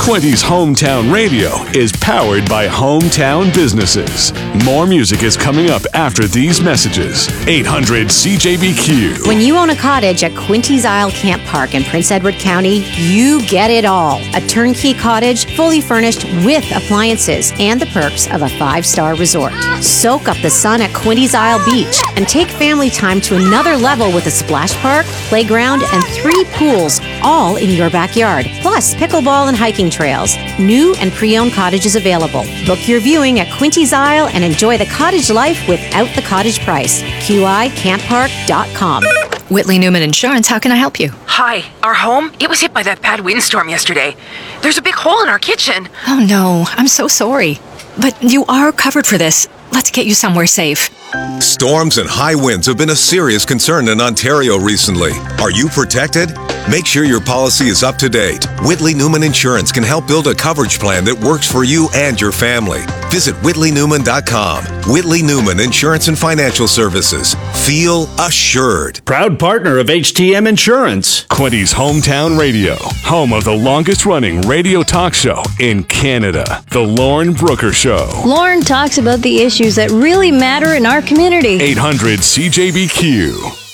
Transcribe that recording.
Quinty's Hometown Radio is powered by Hometown Businesses. More music is coming up after these messages. 800 CJBQ. When you own a cottage at Quinty's Isle Camp Park in Prince Edward County, you get it all. A turnkey cottage, fully furnished with appliances and the perks of a 5-star resort. Soak up the sun at Quinty's Isle Beach and take family time to another level with a splash park, playground, and 3 pools, all in your backyard. Plus, pickleball and hiking trails. New and pre-owned cottages available. Book your viewing at Quinty's Isle and enjoy the cottage life without the cottage price. QICamppark.com. Whitley Newman Insurance, how can I help you? Hi, our home, it was hit by that bad windstorm yesterday. There's a big hole in our kitchen. Oh no, I'm so sorry. But you are covered for this. Let's get you somewhere safe. Storms and high winds have been a serious concern in Ontario recently. Are you protected? Make sure your policy is up to date. Whitley Newman Insurance can help build a coverage plan that works for you and your family. Visit whitleynewman.com. Whitley Newman Insurance and Financial Services. Feel assured. Proud partner of HTM Insurance. Quinty's Hometown Radio, home of the longest-running radio talk show in Canada, The Lauren Brooker Show. Lauren talks about the issues that really matter in our community. 800 CJBQ.